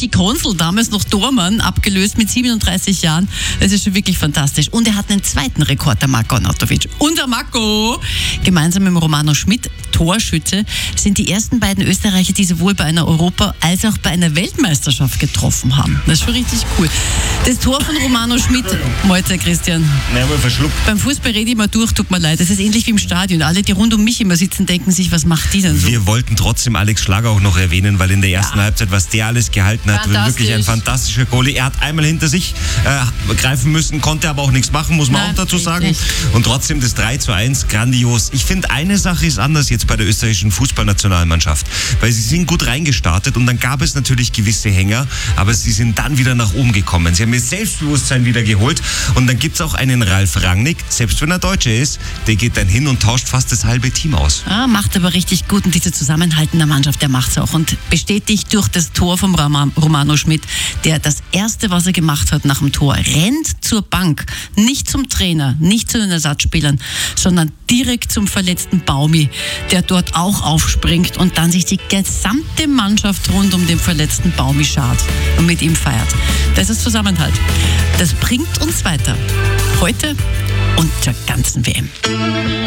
Michi Kronzl, damals noch Tormann, abgelöst mit 37 Jahren. Das ist schon wirklich fantastisch. Und er hat einen zweiten Rekord, der Marko Arnautovic. Und der Marko, gemeinsam mit Romano Schmidt, Torschütze, sind die ersten beiden Österreicher, die sowohl bei einer Europa- als auch bei einer Weltmeisterschaft getroffen haben. Das ist schon richtig cool. Das Tor von Romano Schmidt, Malzer Christian. Ja, mal verschluckt. Beim Fußball rede ich mal durch, tut mir leid. Das ist ähnlich wie im Stadion. Alle, die rund um mich immer sitzen, denken sich, was macht die denn so? Wir wollten trotzdem Alex Schlager auch noch erwähnen, weil in der ersten Halbzeit, was der alles gehalten hat, wirklich ein fantastischer Goalie. Er hat einmal hinter sich greifen müssen, konnte aber auch nichts machen, muss man auch dazu sagen. Nicht. Und trotzdem das 3:1, grandios. Ich finde, eine Sache ist anders jetzt bei der österreichischen Fußballnationalmannschaft, weil sie sind gut reingestartet und dann gab es natürlich gewisse Hänger, aber sie sind dann wieder nach oben gekommen. Sie haben ihr Selbstbewusstsein wieder geholt und dann gibt es auch einen Ralf Rangnick, selbst wenn er Deutscher ist, der geht dann hin und tauscht fast das halbe Team aus. Macht aber richtig gut und dieser Zusammenhalt in der Mannschaft, der macht's auch und bestätigt durch das Tor vom Romano Schmidt, der das Erste, was er gemacht hat nach dem Tor, rennt zur Bank, nicht zum Trainer, nicht zu den Ersatzspielern, sondern direkt zum verletzten Baumi, der dort auch aufspringt und dann sich die gesamte Mannschaft rund um den verletzten Baumi schart und mit ihm feiert. Das ist Zusammenhalt. Das bringt uns weiter. Heute und zur ganzen WM.